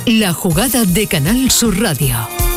La jugada de Canal Sur Radio.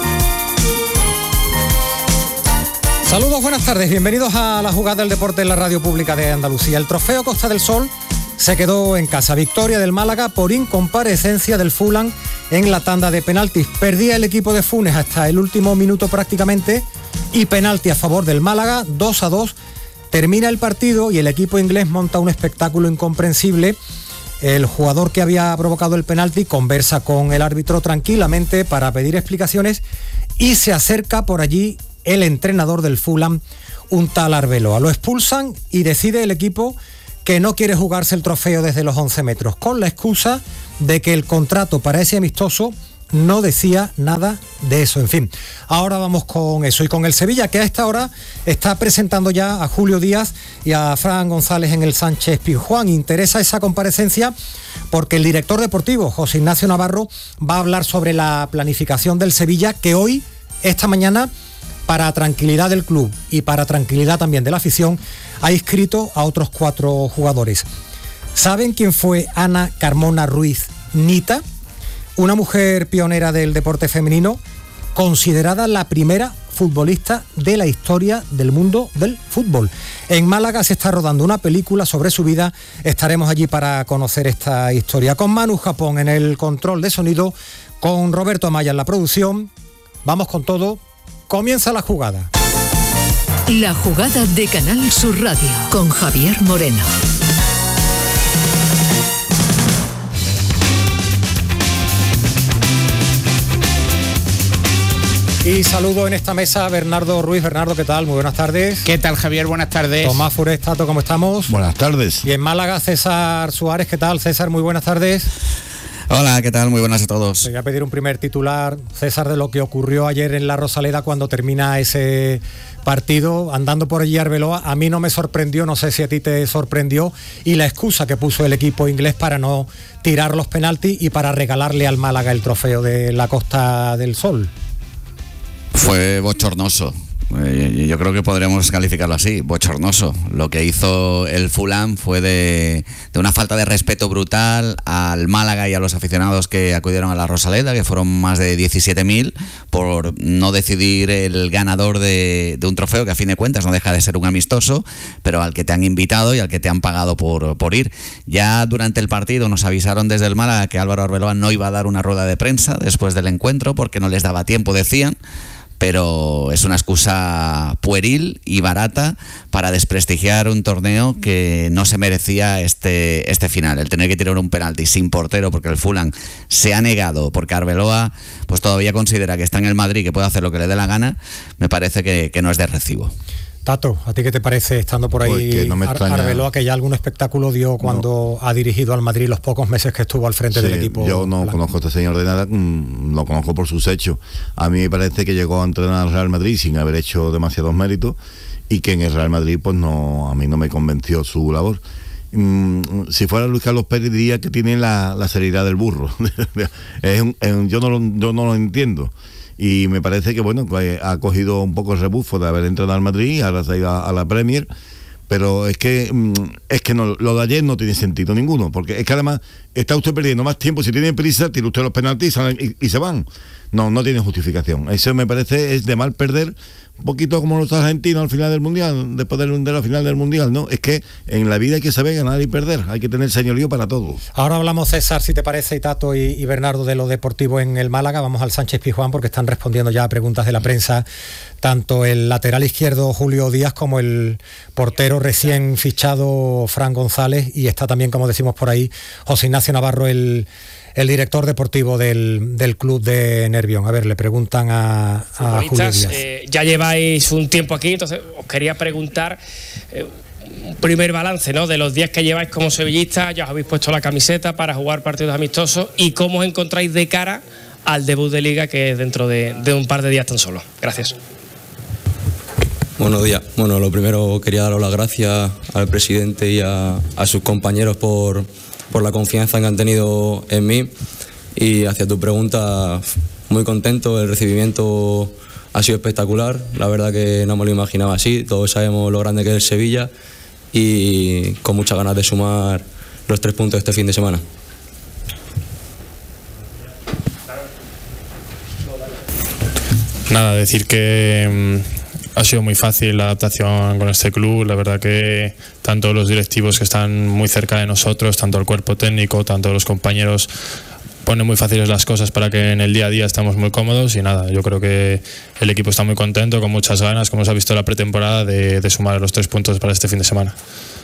Saludos, buenas tardes, bienvenidos a la jugada del deporte en la radio pública de Andalucía. El trofeo Costa del Sol se quedó en casa. Victoria del Málaga por incomparecencia del Fulham en la tanda de penaltis. Perdía el equipo de Funes hasta el último minuto prácticamente y penalti a favor del Málaga, 2-2. Termina el partido y el equipo inglés monta un espectáculo incomprensible. El jugador que había provocado el penalti conversa con el árbitro tranquilamente para pedir explicaciones y se acerca por allí el entrenador del Fulham, un tal Arbeloa. Lo expulsan y decide el equipo que no quiere jugarse el trofeo desde los 11 metros, con la excusa de que el contrato para ese amistoso no decía nada de eso. En fin, ahora vamos con eso y con el Sevilla, que a esta hora está presentando ya a Julio Díaz y a Fran González en el Sánchez Pizjuán. Interesa esa comparecencia porque el director deportivo, José Ignacio Navarro, va a hablar sobre la planificación del Sevilla, que hoy, esta mañana, para tranquilidad del club y para tranquilidad también de la afición, ha inscrito a otros 4 jugadores. ¿Saben quién fue Ana Carmona Ruiz Nita? Una mujer pionera del deporte femenino, considerada la primera futbolista de la historia del mundo del fútbol. En Málaga se está rodando una película sobre su vida. Estaremos allí para conocer esta historia. Con Manu Japón en el control de sonido, con Roberto Amaya en la producción. Vamos con todo. Comienza la jugada. La jugada de Canal Sur Radio con Javier Moreno. Y saludo en esta mesa a Bernardo Ruiz. Bernardo, ¿qué tal? Muy buenas tardes. ¿Qué tal, Javier? Buenas tardes. Tomás Fures, Tato, ¿cómo estamos? Buenas tardes. Y en Málaga, César Suárez, ¿qué tal? César, muy buenas tardes. Hola, ¿qué tal? Muy buenas a todos. Voy a pedir un primer titular, César, de lo que ocurrió ayer en la Rosaleda cuando termina ese partido, andando por allí Arbeloa. A mí no me sorprendió, no sé si a ti te sorprendió, y la excusa que puso el equipo inglés para no tirar los penaltis y para regalarle al Málaga el trofeo de la Costa del Sol. Fue bochornoso. Yo creo que podríamos calificarlo así, bochornoso. Lo que hizo el Fulham fue de una falta de respeto brutal al Málaga y a los aficionados que acudieron a la Rosaleda, que fueron más de 17.000, por no decidir el ganador de un trofeo que a fin de cuentas no deja de ser un amistoso, pero al que te han invitado y al que te han pagado por ir. Ya durante el partido nos avisaron desde el Málaga que Álvaro Arbeloa no iba a dar una rueda de prensa después del encuentro porque no les daba tiempo, decían. Pero es una excusa pueril y barata para desprestigiar un torneo que no se merecía este final. El tener que tirar un penalti sin portero porque el Fulham se ha negado, porque Arbeloa pues todavía considera que está en el Madrid, que puede hacer lo que le dé la gana, me parece que no es de recibo. Tato, ¿a ti qué te parece estando por ahí no Arbeloa, que ya algún espectáculo dio cuando ha dirigido al Madrid los pocos meses que estuvo al frente del equipo? Yo no conozco a este señor de nada, lo conozco por sus hechos. A mí me parece que llegó a entrenar al Real Madrid sin haber hecho demasiados méritos y que en el Real Madrid pues no, a mí no me convenció su labor. Si fuera Luis Carlos Pérez diría que tiene la seriedad del burro. Yo no lo entiendo. Y me parece que bueno, pues ha cogido un poco el rebufo de haber entrado al Madrid, ahora se ha ido a la Premier, pero es que no, lo de ayer no tiene sentido ninguno, porque es que además está usted perdiendo más tiempo. Si tiene prisa, tira usted los penaltis y se van. No tiene justificación. Eso me parece es de mal perder, un poquito como los argentinos al final del Mundial, después de la final del Mundial, ¿no? Es que en la vida hay que saber ganar y perder, hay que tener señorío para todo. Ahora hablamos, César, si te parece, y Tato y Bernardo, de lo deportivo en el Málaga. Vamos al Sánchez Pizjuán porque están respondiendo ya a preguntas de la prensa, tanto el lateral izquierdo Julio Díaz como el portero recién fichado Fran González, y está también, como decimos por ahí, José Ignacio Navarro, el director deportivo del club de Nervión. A ver, le preguntan a Julio Díaz. Ya lleváis un tiempo aquí, entonces os quería preguntar un primer balance, ¿no?, de los días que lleváis como sevillistas. Ya os habéis puesto la camiseta para jugar partidos amistosos, y cómo os encontráis de cara al debut de Liga, que es dentro de un par de días tan solo. Gracias. Buenos días. Bueno, lo primero quería daros las gracias al presidente y a sus compañeros por la confianza que han tenido en mí. Y hacia tu pregunta, muy contento, el recibimiento ha sido espectacular, la verdad que no me lo imaginaba así. Todos sabemos lo grande que es el Sevilla y con muchas ganas de sumar los 3 puntos este fin de semana. Nada, decir que ha sido muy fácil la adaptación con este club. La verdad que tanto los directivos que están muy cerca de nosotros, tanto el cuerpo técnico, tanto los compañeros, ponen muy fáciles las cosas para que en el día a día estemos muy cómodos. Y nada, yo creo que el equipo está muy contento, con muchas ganas, como se ha visto en la pretemporada, de sumar los 3 puntos para este fin de semana.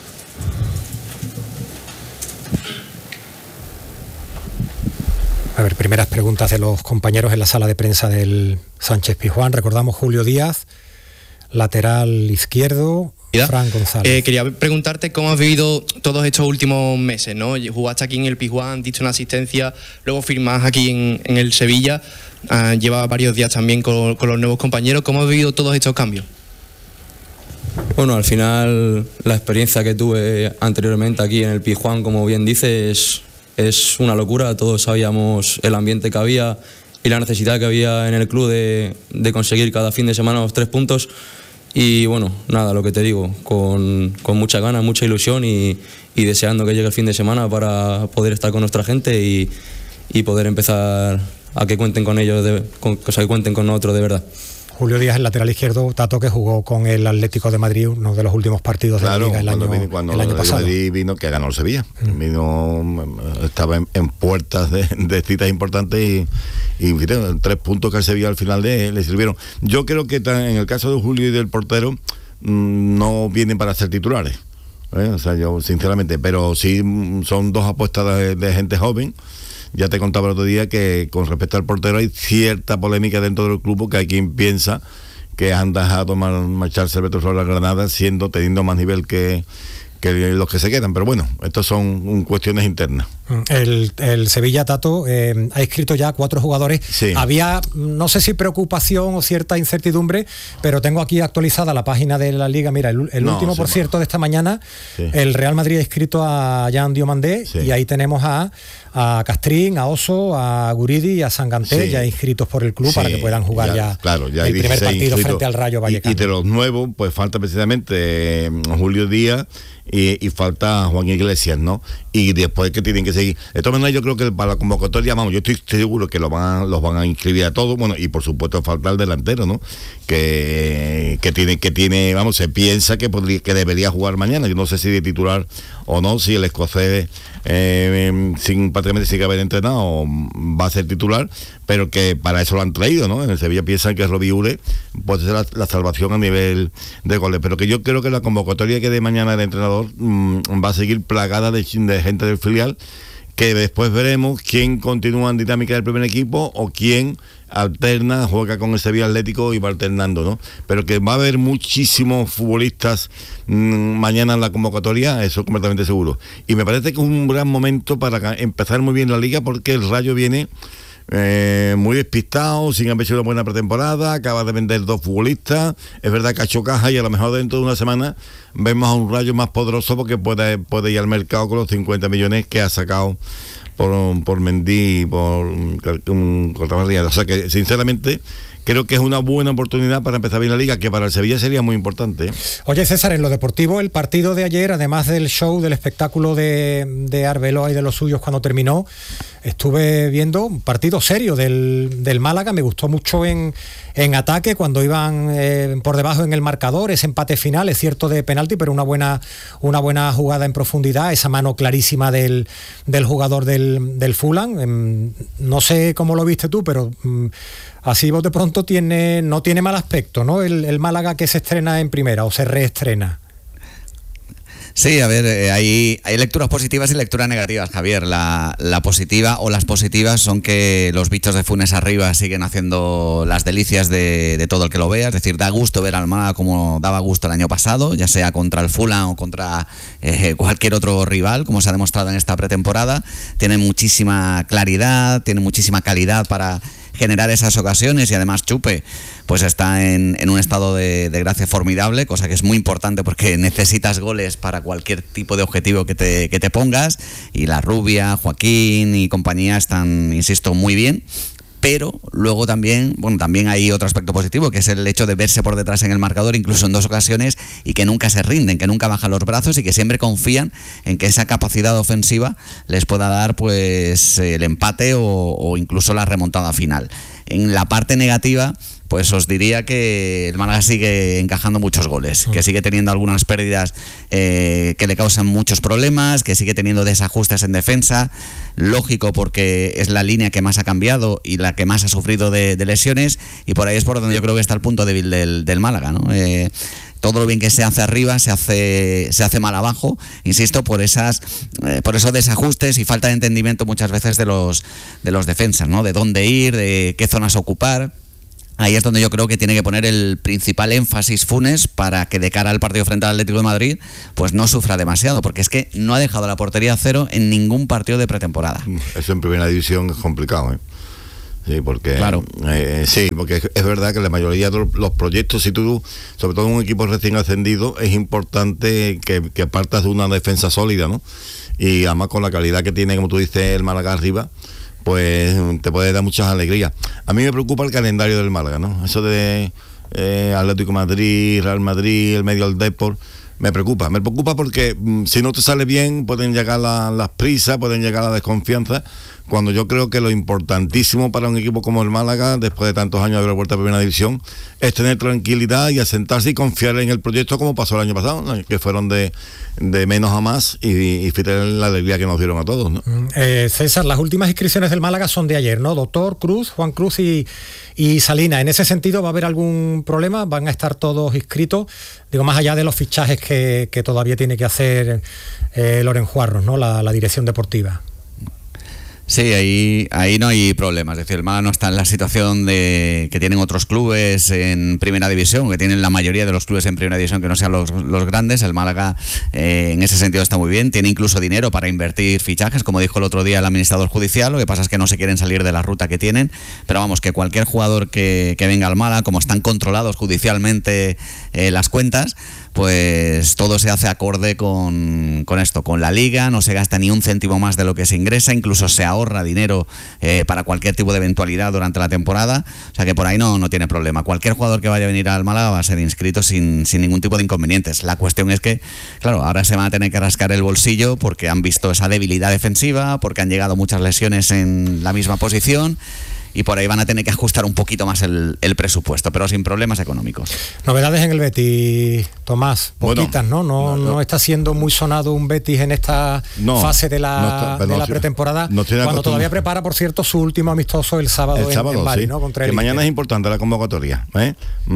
A ver, primeras preguntas de los compañeros en la sala de prensa del Sánchez Pizjuán. Recordamos Julio Díaz, lateral izquierdo, Fran González. Quería preguntarte cómo has vivido todos estos últimos meses, ¿no? Jugaste aquí en el Pizjuán, diste una asistencia, luego firmas aquí en el Sevilla, llevas varios días también con los nuevos compañeros. ¿Cómo has vivido todos estos cambios? Bueno, al final la experiencia que tuve anteriormente aquí en el Pizjuán, como bien dices, es una locura. Todos sabíamos el ambiente que había y la necesidad que había en el club de conseguir cada fin de semana los 3 puntos. Y bueno, nada, lo que te digo, con mucha ganas, mucha ilusión y deseando que llegue el fin de semana para poder estar con nuestra gente y poder empezar a que cuenten con ellos, que cuenten con nosotros de verdad. Julio Díaz, el lateral izquierdo, Tato, que jugó con el Atlético de Madrid, uno de los últimos partidos de la Liga el año pasado. Madrid vino, que ganó el Sevilla. Estaba en puertas de citas importantes y 3 puntos que el Sevilla al final le sirvieron. Yo creo que en el caso de Julio y del portero no vienen para ser titulares. O sea, yo sinceramente, pero sí son 2 apuestas de gente joven. Ya te contaba el otro día que con respecto al portero hay cierta polémica dentro del club, porque hay quien piensa que han dejado marcharse el Beto sobre la Granada teniendo más nivel que los que se quedan, pero bueno, estos son cuestiones internas. El Sevilla, Tato, ha inscrito ya 4 jugadores. Sí. Había, no sé si preocupación o cierta incertidumbre, pero tengo aquí actualizada la página de la Liga. Mira, el último, por cierto, de esta mañana, el Real Madrid ha inscrito a Jean Diomandé, y ahí tenemos a Castrín, a Oso, a Guridi y a Sanganté, ya inscritos por el club, para que puedan jugar ya el primer partido inscritos frente al Rayo Vallecano. Y de los nuevos, pues falta precisamente Julio Díaz y falta Juan Iglesias, ¿no? Y después que tienen que seguir. De todas maneras, yo creo que para la convocatoria, yo estoy seguro que los van a inscribir a todos. Bueno, y por supuesto falta el delantero, ¿no? Que tiene, se piensa que debería jugar mañana. Yo no sé si de titular o no, si el escocés prácticamente sin haber entrenado va a ser titular, pero que para eso lo han traído, ¿no? En el Sevilla piensan que Robbie Ure puede ser la salvación a nivel de goles, pero que yo creo que la convocatoria que de mañana el entrenador va a seguir plagada de gente del filial, que después veremos quién continúa en dinámica del primer equipo o quién alterna, juega con el Sevilla Atlético y va alternando, ¿no? Pero que va a haber muchísimos futbolistas mañana en la convocatoria, eso completamente seguro. Y me parece que es un gran momento para empezar muy bien la Liga, porque el Rayo viene muy despistado, sin haber hecho una buena pretemporada, acaba de vender 2 futbolistas, es verdad que ha hecho caja, y a lo mejor dentro de una semana vemos a un Rayo más poderoso, porque puede ir al mercado con los 50 millones que ha sacado por Mendy y por Cortamarriada. O sea que sinceramente creo que es una buena oportunidad para empezar bien la Liga, que para el Sevilla sería muy importante. Oye, César, en lo deportivo, el partido de ayer, además del show, del espectáculo de Arbeloa y de los suyos cuando terminó, estuve viendo un partido serio del Málaga. Me gustó mucho en ataque, cuando iban por debajo en el marcador, ese empate final, es cierto, de penalti, pero una buena jugada en profundidad, esa mano clarísima del jugador del Fulham. No sé cómo lo viste tú, pero así vos de pronto no tiene mal aspecto, ¿no? El Málaga, que se estrena en primera o se reestrena. Sí, a ver, hay lecturas positivas y lecturas negativas, Javier. La positiva, o las positivas, son que los bichos de Funes arriba siguen haciendo las delicias de todo el que lo vea. Es decir, da gusto ver al Málaga como daba gusto el año pasado, ya sea contra el Fulham o contra cualquier otro rival, como se ha demostrado en esta pretemporada. Tiene muchísima claridad, tiene muchísima calidad para generar esas ocasiones, y además Chupe pues está en un estado de gracia formidable, cosa que es muy importante porque necesitas goles para cualquier tipo de objetivo que te pongas, y la Rubia, Joaquín y compañía están, insisto, muy bien. pero luego también hay otro aspecto positivo, que es el hecho de verse por detrás en el marcador, incluso en 2 ocasiones, y que nunca se rinden, que nunca bajan los brazos y que siempre confían en que esa capacidad ofensiva les pueda dar pues el empate o incluso la remontada final. En la parte negativa, pues os diría que el Málaga sigue encajando muchos goles, que sigue teniendo algunas pérdidas que le causan muchos problemas, que sigue teniendo desajustes en defensa, lógico porque es la línea que más ha cambiado y la que más ha sufrido de lesiones, y por ahí es por donde yo creo que está el punto débil del Málaga, ¿no? Todo lo bien que se hace arriba se hace mal abajo, insisto, por esos desajustes y falta de entendimiento muchas veces de los defensas, ¿no? De dónde ir, de qué zonas ocupar. Ahí es donde yo creo que tiene que poner el principal énfasis Funes para que de cara al partido frente al Atlético de Madrid pues no sufra demasiado, porque es que no ha dejado la portería a cero en ningún partido de pretemporada. Eso en primera división es complicado, ¿eh? Sí, porque claro. Porque es verdad que la mayoría de los proyectos, si tú, sobre todo en un equipo recién ascendido, es importante que partas de una defensa sólida, ¿no? Y además con la calidad que tiene, como tú dices, el Málaga arriba, pues te puede dar muchas alegrías. A mí me preocupa el calendario del Málaga, ¿no? Eso de Atlético de Madrid, Real Madrid, el medio del Depor, me preocupa porque si no te sale bien pueden llegar las prisas, pueden llegar la desconfianza, cuando yo creo que lo importantísimo para un equipo como el Málaga, después de tantos años de haber vuelto a Primera División, es tener tranquilidad y asentarse y confiar en el proyecto, como pasó el año pasado, ¿no? Que fueron de menos a más y fíjate la alegría que nos dieron a todos, ¿no? César, las últimas inscripciones del Málaga son de ayer, ¿no? Doctor, Cruz, Juan Cruz y Salina. En ese sentido, ¿va a haber algún problema? ¿Van a estar todos inscritos? Digo, más allá de los fichajes que todavía tiene que hacer Loren Juarros, ¿no? La dirección deportiva. Sí, ahí no hay problema. Es decir, el Málaga no está en la situación que tienen otros clubes en Primera División, que tienen la mayoría de los clubes en Primera División que no sean los grandes. El Málaga en ese sentido está muy bien, tiene incluso dinero para invertir fichajes, como dijo el otro día el administrador judicial. Lo que pasa es que no se quieren salir de la ruta que tienen, pero vamos, que cualquier jugador que venga al Málaga, como están controlados judicialmente las cuentas, pues todo se hace acorde con esto, con la Liga. No se gasta ni un céntimo más de lo que se ingresa, incluso se ahorra dinero para cualquier tipo de eventualidad durante la temporada, o sea que por ahí no tiene problema. Cualquier jugador que vaya a venir al Málaga va a ser inscrito sin ningún tipo de inconvenientes. La cuestión es que, claro, ahora se van a tener que rascar el bolsillo porque han visto esa debilidad defensiva, porque han llegado muchas lesiones en la misma posición, y por ahí van a tener que ajustar un poquito más el presupuesto, pero sin problemas económicos. Novedades en el Betis, Tomás, poquitas, ¿no? No está siendo muy sonado un Betis en esta fase de la pretemporada, cuando todavía prepara, por cierto, su último amistoso el sábado en Bari, sí, ¿no? Contra el que mañana es importante la convocatoria, ¿eh?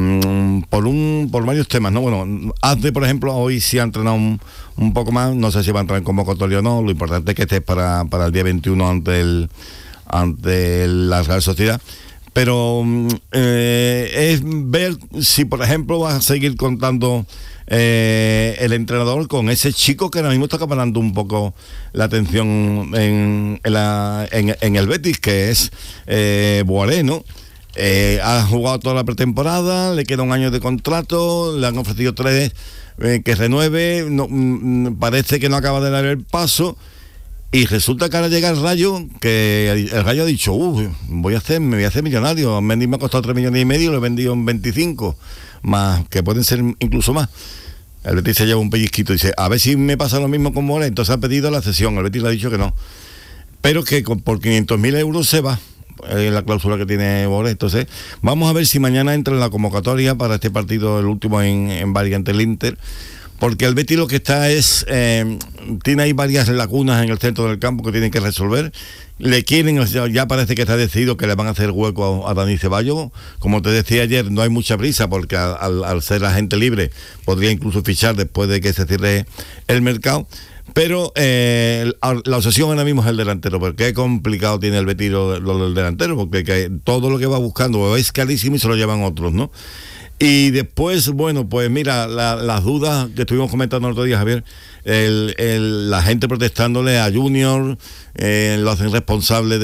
Por varios temas, ¿no? Bueno, Azde, por ejemplo, hoy sí ha entrenado un poco más, no sé si va a entrar en convocatoria o no, lo importante es que esté para el día 21 ante la Real Sociedad, pero es ver si, por ejemplo, va a seguir contando el entrenador con ese chico que ahora mismo está acaparando un poco la atención en el Betis, que es Boaré, ¿no? Ha jugado toda la pretemporada, le queda un año de contrato, le han ofrecido 3 que renueve, parece que no acaba de dar el paso. Y resulta que ahora llega el Rayo, que el Rayo ha dicho, me voy a hacer millonario. Me ha costado 3,5 millones, lo he vendido en 25, más, que pueden ser incluso más. El Betis se lleva un pellizquito y dice, a ver si me pasa lo mismo con Moré. Entonces ha pedido la cesión, el Betis le ha dicho que no. Pero que por 500.000 euros se va, la cláusula que tiene Moré. Entonces vamos a ver si mañana entra en la convocatoria para este partido, el último en Bari ante el Inter. Porque el Betis lo que está es, tiene ahí varias lagunas en el centro del campo que tienen que resolver. Le quieren, ya parece que está decidido que le van a hacer hueco a Dani Ceballos. Como te decía ayer, no hay mucha prisa porque al ser agente libre podría incluso fichar después de que se cierre el mercado. Pero la obsesión ahora mismo es el delantero, porque qué complicado tiene el Betis lo del delantero, porque todo lo que va buscando es carísimo y se lo llevan otros, ¿no? Y después, bueno, pues mira, las dudas que estuvimos comentando el otro día, Javier, la gente protestándole a Junior, lo hacen responsable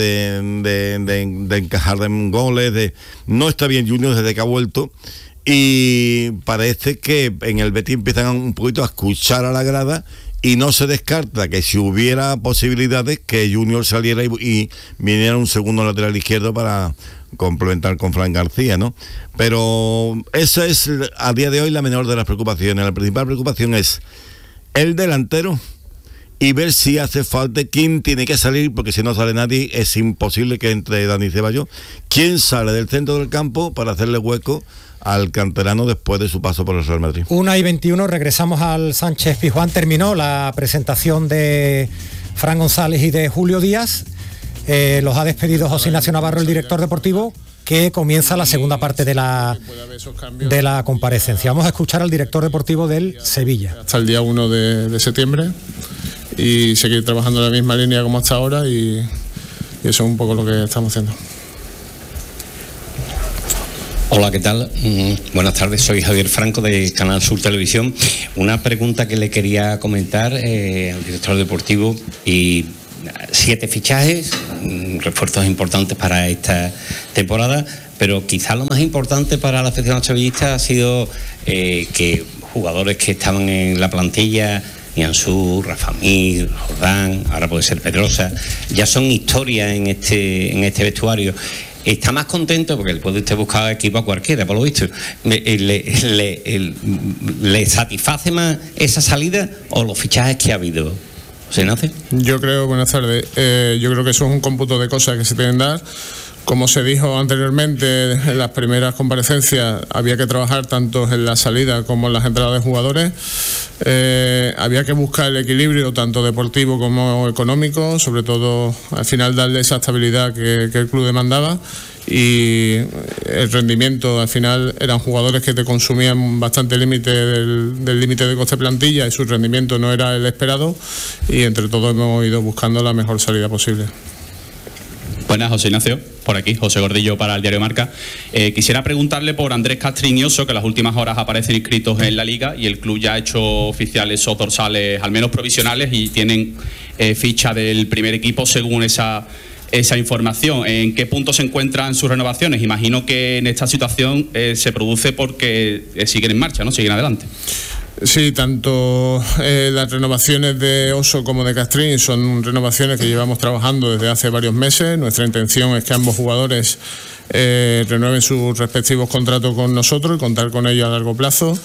de encajar en goles, no está bien Junior desde que ha vuelto, y parece que en el Betis empiezan un poquito a escuchar a la grada y no se descarta que si hubiera posibilidades que Junior saliera y viniera un segundo lateral izquierdo para complementar con Fran García, ¿no? Pero esa es a día de hoy la menor de las preocupaciones. La principal preocupación es el delantero y ver si hace falta quién tiene que salir, porque si no sale nadie es imposible que entre Dani Ceballos. ¿Quién sale del centro del campo para hacerle hueco al canterano después de su paso por el Real Madrid? 1:21, regresamos al Sánchez Pizjuán. Terminó la presentación de Fran González y de Julio Díaz. Los ha despedido José Ignacio Navarro, el director deportivo, que comienza la segunda parte de la comparecencia. Vamos a escuchar al director deportivo del Sevilla. Hasta el día 1 de septiembre y seguir trabajando en la misma línea como hasta ahora y eso es un poco lo que estamos haciendo. Hola, ¿qué tal? Buenas tardes, soy Javier Franco de Canal Sur Televisión. Una pregunta que le quería comentar al director deportivo. Y 7 fichajes, refuerzos importantes para esta temporada, pero quizá lo más importante para la afición sevillista ha sido que jugadores que estaban en la plantilla, Nianzú, Rafa Mir, Jordán, ahora puede ser Pedrosa, ya son historia en este vestuario. ¿Está más contento? Porque le puede usted buscar equipo a cualquiera, por lo visto. ¿Le satisface más esa salida o los fichajes que ha habido? ¿Se nace? Yo creo, buenas tardes, yo creo que eso es un cómputo de cosas que se tienen que dar. Como se dijo anteriormente en las primeras comparecencias, había que trabajar tanto en la salida como en las entradas de jugadores. Había que buscar el equilibrio tanto deportivo como económico, sobre todo al final darle esa estabilidad que el club demandaba. Y el rendimiento, al final eran jugadores que te consumían bastante límite del límite de coste plantilla y su rendimiento no era el esperado, y entre todos hemos ido buscando la mejor salida posible. Buenas, José Ignacio, por aquí, José Gordillo para el diario Marca. Quisiera preguntarle por Andrés Castriñoso, que en las últimas horas aparecen inscritos en la Liga y el club ya ha hecho oficiales esos dorsales, al menos provisionales, y tienen ficha del primer equipo según esa información. ¿En qué punto se encuentran sus renovaciones? Imagino que en esta situación se produce porque siguen en marcha, ¿no? Siguen adelante. Sí, tanto las renovaciones de Oso como de Castrín son renovaciones que llevamos trabajando desde hace varios meses. Nuestra intención es que ambos jugadores renueven sus respectivos contratos con nosotros y contar con ellos a largo plazo.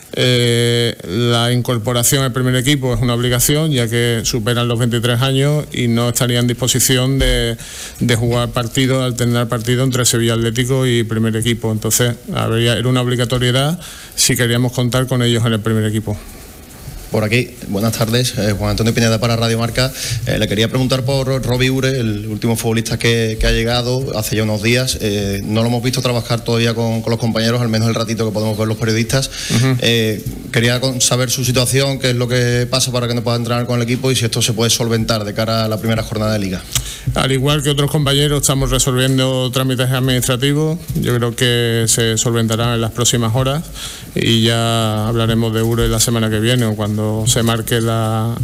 La incorporación al primer equipo es una obligación, ya que superan los 23 años y no estarían en disposición de jugar partidos, alternar partidos entre Sevilla Atlético y primer equipo. Entonces era una obligatoriedad si queríamos contar con ellos en el primer equipo. Por aquí, buenas tardes, Juan Antonio Pineda para Radio Marca. Le quería preguntar por Robbie Ure, el último futbolista que ha llegado hace ya unos días. No lo hemos visto trabajar todavía con los compañeros, al menos el ratito que podemos ver los periodistas. Quería saber su situación, qué es lo que pasa para que no pueda entrenar con el equipo y si esto se puede solventar de cara a la primera jornada de Liga. Al igual que otros compañeros, estamos resolviendo trámites administrativos. Yo creo que se solventarán en las próximas horas y ya hablaremos de Ure la semana que viene o cuando se marque la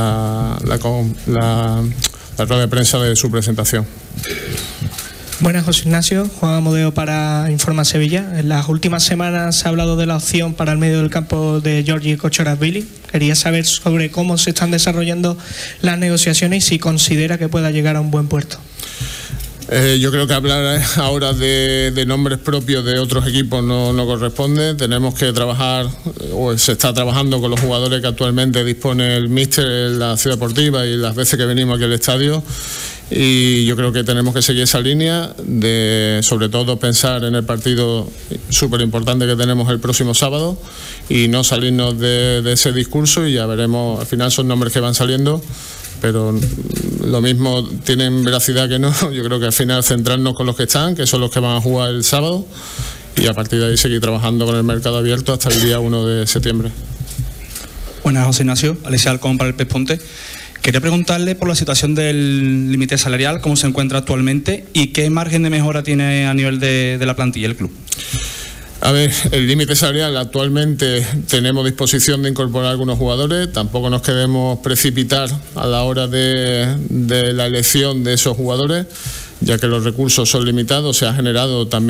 rueda de prensa de su presentación. Buenas, José Ignacio, Juan Amodeo para Informa Sevilla. En las últimas semanas se ha hablado de la opción para el medio del campo de Giorgi Kochorazvili. Quería saber sobre cómo se están desarrollando las negociaciones y si considera que pueda llegar a un buen puerto. Yo creo que hablar ahora de nombres propios de otros equipos no corresponde. Tenemos que trabajar, o se está trabajando con los jugadores que actualmente dispone el míster en la Ciudad Deportiva y las veces que venimos aquí al estadio. Y yo creo que tenemos que seguir esa línea de, sobre todo, pensar en el partido súper importante que tenemos el próximo sábado y no salirnos de ese discurso, y ya veremos. Al final son nombres que van saliendo, pero lo mismo tienen veracidad que no. Yo creo que al final centrarnos con los que están, que son los que van a jugar el sábado, y a partir de ahí seguir trabajando con el mercado abierto hasta el día 1 de septiembre. Buenas, José Ignacio, Alexia Alcón para el Pez Ponte. Quería preguntarle por la situación del límite salarial, cómo se encuentra actualmente y qué margen de mejora tiene a nivel de la plantilla el club. A ver, el límite salarial actualmente tenemos disposición de incorporar algunos jugadores, tampoco nos queremos precipitar a la hora de la elección de esos jugadores, ya que los recursos son limitados. Se han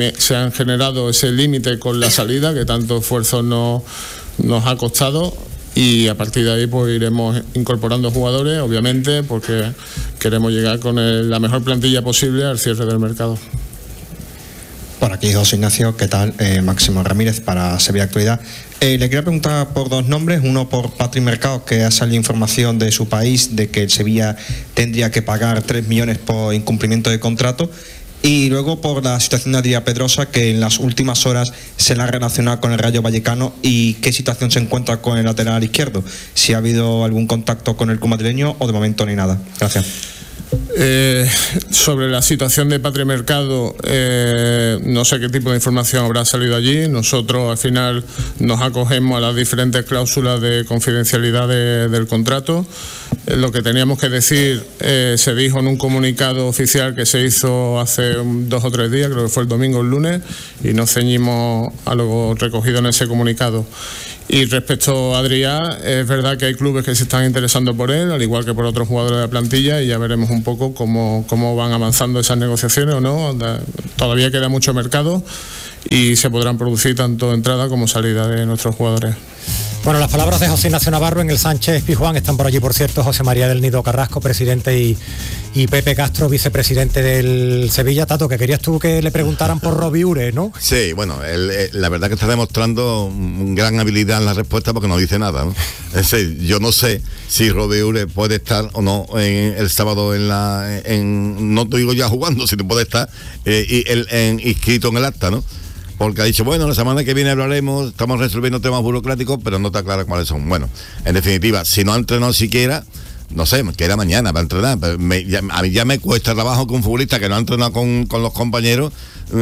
generado ese límite con la salida que tanto esfuerzo nos ha costado, y a partir de ahí pues iremos incorporando jugadores, obviamente, porque queremos llegar con la mejor plantilla posible al cierre del mercado. Por aquí José Ignacio, ¿qué tal? Máximo Ramírez para Sevilla Actualidad. Le quería preguntar por dos nombres, uno por Patrick Mercado, que ha salido información de su país de que el Sevilla tendría que pagar 3 millones por incumplimiento de contrato, y luego por la situación de Adrián Pedrosa, que en las últimas horas se la ha relacionado con el Rayo Vallecano, y qué situación se encuentra con el lateral izquierdo, si ha habido algún contacto con el club madrileño o de momento no hay nada. Gracias. Sobre la situación de Patrick Mercado, no sé qué tipo de información habrá salido allí. Nosotros al final nos acogemos a las diferentes cláusulas de confidencialidad del contrato. Lo que teníamos que decir se dijo en un comunicado oficial que se hizo hace 2 o 3 días, creo que fue el domingo o el lunes, y nos ceñimos a lo recogido en ese comunicado. Y respecto a Adrián, es verdad que hay clubes que se están interesando por él, al igual que por otros jugadores de la plantilla, y ya veremos un poco cómo van avanzando esas negociaciones o no. Todavía queda mucho mercado y se podrán producir tanto entrada como salida de nuestros jugadores. Bueno, las palabras de José Ignacio Navarro en el Sánchez Pizjuán. Están por allí, por cierto, José María del Nido Carrasco, presidente, y Pepe Castro, vicepresidente del Sevilla. Tato, que querías tú que le preguntaran por Robbie Ure, ¿no? Sí, bueno, la verdad que está demostrando gran habilidad en la respuesta porque no dice nada, ¿no? Es decir, yo no sé si Robbie Ure puede estar o no el sábado no te digo ya jugando, si puede estar inscrito en el acta, ¿no? Porque ha dicho, bueno, la semana que viene hablaremos, estamos resolviendo temas burocráticos, pero no está claro cuáles son. Bueno, en definitiva, si no ha entrenado siquiera, no sé, que era mañana para entrenar. Pero a mí ya me cuesta trabajo que un futbolista que no ha entrenado con los compañeros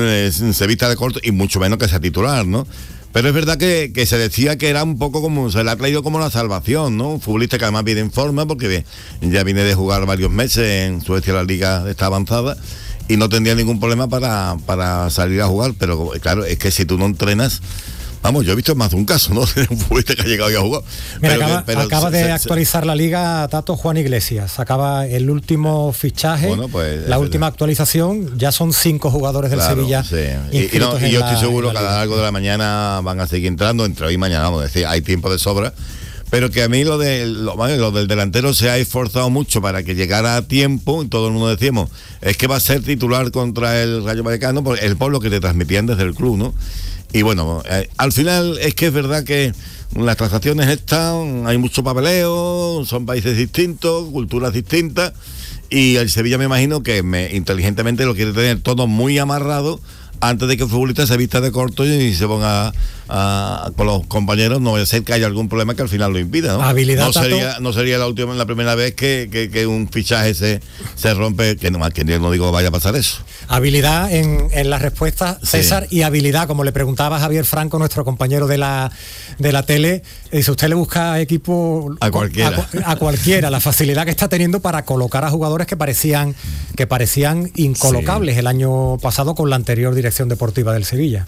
se vista de corto, y mucho menos que sea titular, ¿no? Pero es verdad que se decía que era un poco como, se le ha traído como la salvación, ¿no? Un futbolista que además viene en forma, porque ya viene de jugar varios meses en Suecia, la liga está avanzada, y no tendría ningún problema para salir a jugar. Pero claro, es que si tú no entrenas, vamos, yo he visto más de un caso, ¿no? De un futbolista que ha llegado y ha jugado. Mira, acaba de actualizar la liga, Tato, Juan Iglesias. Acaba el último fichaje, bueno, pues, la última actualización. Ya son 5 jugadores del Sevilla. Sí. Y yo estoy seguro que a lo largo de la mañana van a seguir entrando, entre hoy y mañana, vamos a decir, hay tiempo de sobra. Pero que a mí lo del delantero se ha esforzado mucho para que llegara a tiempo, y todo el mundo decíamos, es que va a ser titular contra el Rayo Vallecano, por el pueblo que te transmitían desde el club, ¿no? Y bueno, al final es que es verdad que las transacciones están, hay mucho papeleo, son países distintos, culturas distintas, y el Sevilla me imagino que inteligentemente lo quiere tener todo muy amarrado antes de que el futbolista se vista de corto y se ponga con los compañeros. No vaya a ser que haya algún problema que al final lo impida, ¿no? Habilidad, no sería la primera vez que un fichaje se rompe, que no digo que vaya a pasar eso. Habilidad en las respuestas, César, sí. Y habilidad, como le preguntaba Javier Franco, nuestro compañero de la tele, si usted le busca equipo a cualquiera, a cualquiera, la facilidad que está teniendo para colocar a jugadores que parecían incolocables, sí, el año pasado con la anterior dirección deportiva del Sevilla.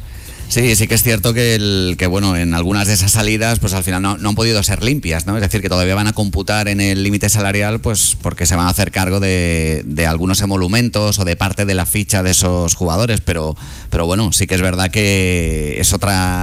Sí, sí que es cierto que bueno, en algunas de esas salidas pues al final no han podido ser limpias, ¿no? Es decir, que todavía van a computar en el límite salarial, pues porque se van a hacer cargo de algunos emolumentos o de parte de la ficha de esos jugadores, pero bueno, sí que es verdad que eso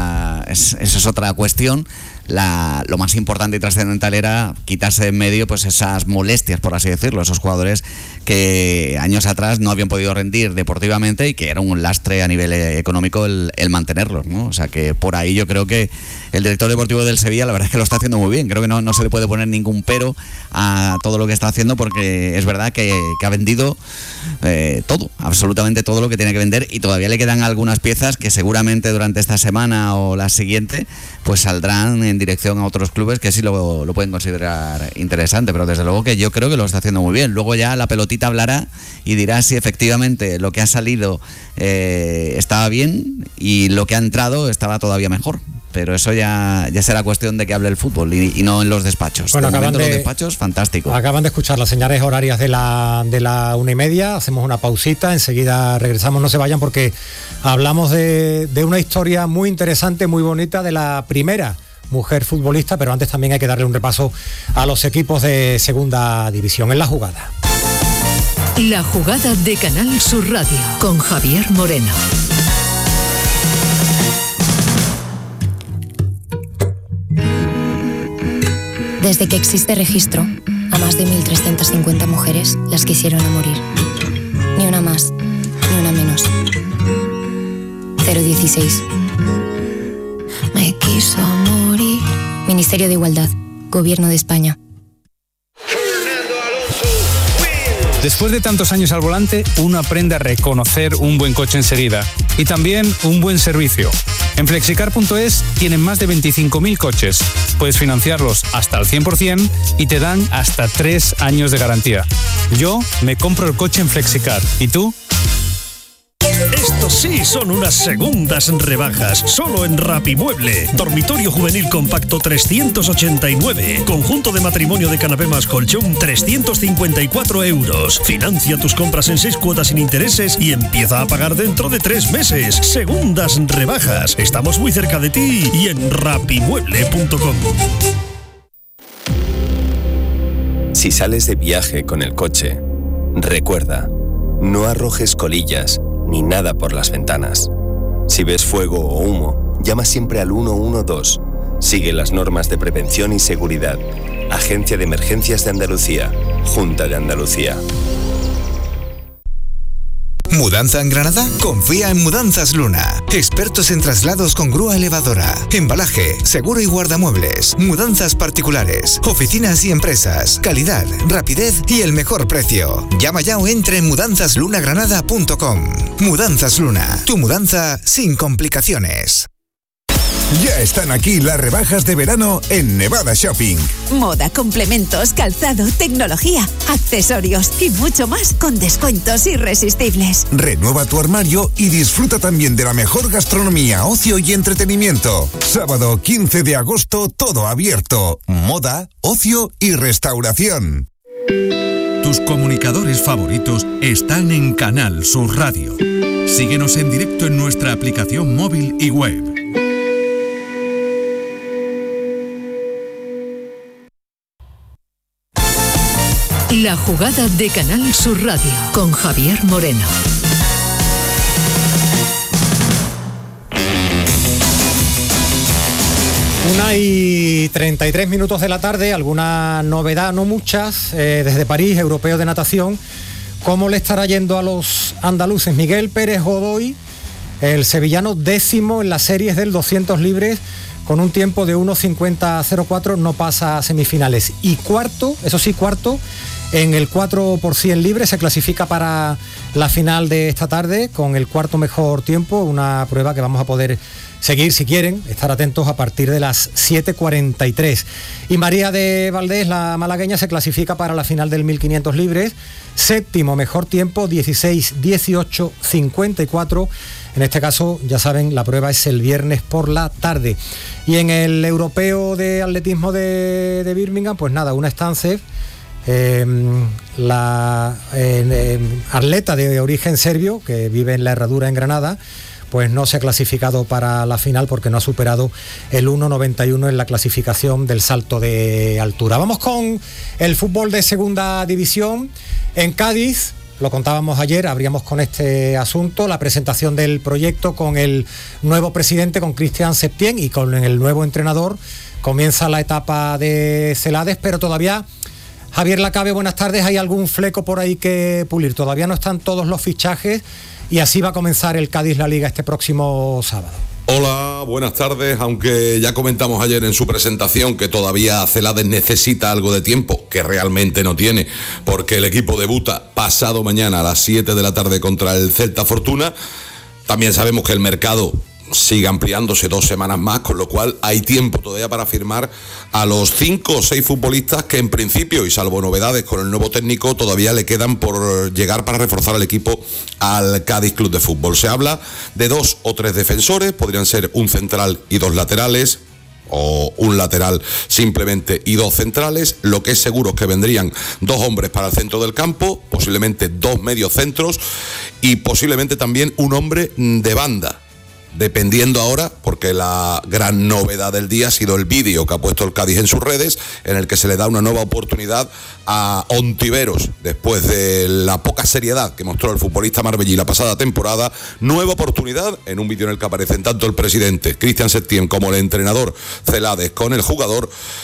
es otra cuestión. Lo más importante y trascendental era quitarse de en medio pues esas molestias, por así decirlo, esos jugadores que años atrás no habían podido rendir deportivamente y que era un lastre a nivel económico el mantenerlos, ¿no? O sea que por ahí yo creo que el director deportivo del Sevilla la verdad es que lo está haciendo muy bien. Creo que no se le puede poner ningún pero a todo lo que está haciendo, porque es verdad que ha vendido todo, absolutamente todo lo que tiene que vender, y todavía le quedan algunas piezas que seguramente durante esta semana o la siguiente pues saldrán en dirección a otros clubes que sí lo pueden considerar interesante, pero desde luego que yo creo que lo está haciendo muy bien. Luego ya la pelotita hablará y dirá si efectivamente lo que ha salido estaba bien y lo que ha entrado estaba todavía mejor. Pero eso ya será cuestión de que hable el fútbol y no en los despachos. Bueno, los despachos, fantástico. Acaban de escuchar las señales horarias de la 1:30. Hacemos una pausita, enseguida regresamos, no se vayan, porque hablamos de una historia muy interesante, muy bonita, de la primera mujer futbolista, pero antes también hay que darle un repaso a los equipos de segunda división en la jugada. La jugada de Canal Sur Radio con Javier Moreno. Desde que existe registro, a más de 1.350 mujeres las quisieron a morir. Ni una más, ni una menos. 016. Me quiso morir. Ministerio de Igualdad, Gobierno de España. Después de tantos años al volante, uno aprende a reconocer un buen coche enseguida y también un buen servicio. En Flexicar.es tienen más de 25.000 coches. Puedes financiarlos hasta el 100% y te dan hasta 3 años de garantía. Yo me compro el coche en Flexicar. ¿Y tú? Estos sí son unas segundas rebajas, solo en Rapimueble. Dormitorio juvenil compacto 389. Conjunto de matrimonio de canapé más colchón 354 euros. Financia tus compras en 6 cuotas sin intereses y empieza a pagar dentro de 3 meses. Segundas rebajas. Estamos muy cerca de ti y en rapimueble.com. Si sales de viaje con el coche, recuerda, no arrojes colillas ni nada por las ventanas. Si ves fuego o humo, llama siempre al 112. Sigue las normas de prevención y seguridad. Agencia de Emergencias de Andalucía. Junta de Andalucía. ¿Mudanza en Granada? Confía en Mudanzas Luna. Expertos en traslados con grúa elevadora, embalaje, seguro y guardamuebles, mudanzas particulares, oficinas y empresas, calidad, rapidez y el mejor precio. Llama ya o entra en mudanzasLunaGranada.com. Mudanzas Luna, tu mudanza sin complicaciones. Ya están aquí las rebajas de verano en Nevada Shopping. Moda, complementos, calzado, tecnología, accesorios y mucho más con descuentos irresistibles. Renueva tu armario y disfruta también de la mejor gastronomía, ocio y entretenimiento. Sábado 15 de agosto, todo abierto. Moda, ocio y restauración. Tus comunicadores favoritos están en Canal Sur Radio. Síguenos en directo en nuestra aplicación móvil y web. La jugada de Canal Sur Radio con Javier Moreno. Una y 33 minutos de la tarde, alguna novedad, no muchas, desde París, europeo de natación. ¿Cómo le estará yendo a los andaluces? Miguel Pérez Godoy, el sevillano 10º en las series del 200 libres, con un tiempo de 1.50.04, no pasa a semifinales. Y cuarto, eso sí, cuarto, en el 4x100 libre, se clasifica para la final de esta tarde con el cuarto mejor tiempo, una prueba que vamos a poder seguir, si quieren, estar atentos a partir de las 7:43. Y María de Valdés, la malagueña, se clasifica para la final del 1500 libres, séptimo mejor tiempo, 16:18.54. En este caso, ya saben, la prueba es el viernes por la tarde. Y en el europeo de atletismo de Birmingham, pues nada, una Stancev, la atleta de origen serbio que vive en La Herradura en Granada, pues no se ha clasificado para la final porque no ha superado el 1.91 en la clasificación del salto de altura. Vamos con el fútbol de segunda división. En Cádiz, lo contábamos ayer, abríamos con este asunto, la presentación del proyecto con el nuevo presidente, con Cristian Septién, y con el nuevo entrenador. Comienza la etapa de Celades, pero todavía, Javier Lacabe, buenas tardes, hay algún fleco por ahí que pulir. Todavía no están todos los fichajes y así va a comenzar el Cádiz La Liga este próximo sábado. Hola, buenas tardes. Aunque ya comentamos ayer en su presentación que todavía Celades necesita algo de tiempo, que realmente no tiene, porque el equipo debuta pasado mañana a las 7 de la tarde contra el Celta Fortuna. También sabemos que el mercado sigue ampliándose 2 semanas más, con lo cual hay tiempo todavía para firmar a los 5 o 6 futbolistas que en principio, y salvo novedades con el nuevo técnico, todavía le quedan por llegar para reforzar el equipo al Cádiz Club de Fútbol. Se habla de 2 o 3 defensores, podrían ser un central y 2 laterales, o un lateral simplemente y 2 centrales. Lo que es seguro es que vendrían 2 hombres para el centro del campo, posiblemente 2 mediocentros y posiblemente también un hombre de banda, dependiendo ahora, porque la gran novedad del día ha sido el vídeo que ha puesto el Cádiz en sus redes, en el que se le da una nueva oportunidad a Ontiveros, después de la poca seriedad que mostró el futbolista marbellí la pasada temporada. Nueva oportunidad en un vídeo en el que aparecen tanto el presidente Cristian Septién como el entrenador Celades con el jugador,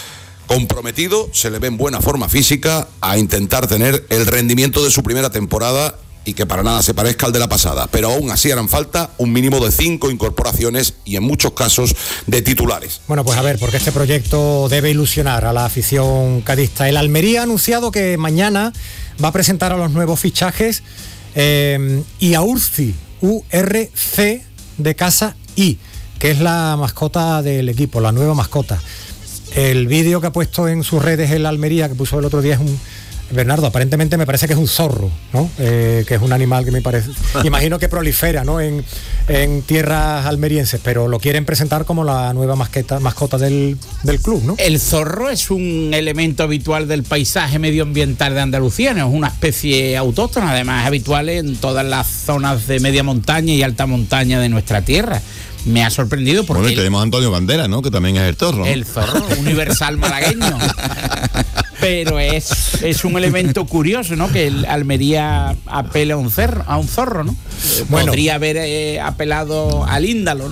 comprometido, se le ve en buena forma física, a intentar tener el rendimiento de su primera temporada y que para nada se parezca al de la pasada, pero aún así harán falta un mínimo de 5 incorporaciones y en muchos casos de titulares. Bueno, pues a ver, porque este proyecto debe ilusionar a la afición cadista. El Almería ha anunciado que mañana va a presentar a los nuevos fichajes y a Urci, URC de Casa I, que es la mascota del equipo, la nueva mascota. El vídeo que ha puesto en sus redes el Almería, que puso el otro día, es un... Bernardo, aparentemente me parece que es un zorro, ¿no? Que es un animal que me parece... Imagino que prolifera, ¿no? En tierras almerienses, pero lo quieren presentar como la nueva mascota del club, ¿no? El zorro es un elemento habitual del paisaje medioambiental de Andalucía, ¿no? Es una especie autóctona, además habitual en todas las zonas de media montaña y alta montaña de nuestra tierra. Me ha sorprendido porque... Bueno, y tenemos a Antonio Bandera, ¿no? Que también es el zorro, ¿no? El zorro, universal malagueño. Pero es un elemento curioso, ¿no? Que el Almería apela a un zorro, ¿no? Bueno, podría haber apelado al índalo, ¿no?